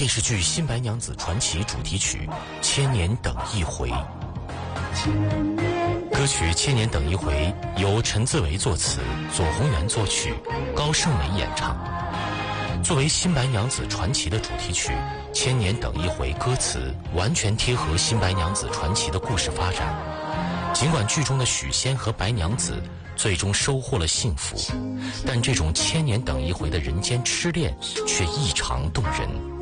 电视剧《新白娘子传奇》主题曲《千年等一回》。歌曲《千年等一回》由陈自为作词，左宏元作曲，高胜美演唱。作为《新白娘子传奇》的主题曲，《千年等一回》歌词完全贴合《新白娘子传奇》的故事发展。尽管剧中的许仙和白娘子最终收获了幸福，但这种千年等一回的人间痴恋却异常动人。